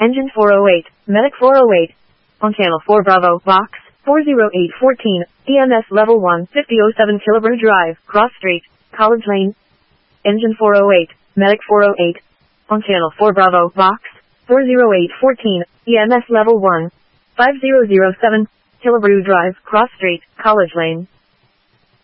Engine 408, Medic 408. On channel 4 Bravo, box 40814, EMS level 1, 5007 Killebrew Drive, Cross Street, College Lane. Engine 408, Medic 408. On channel 4 Bravo, box 40814, EMS level 1, 5007 Killebrew Drive, Cross Street, College Lane.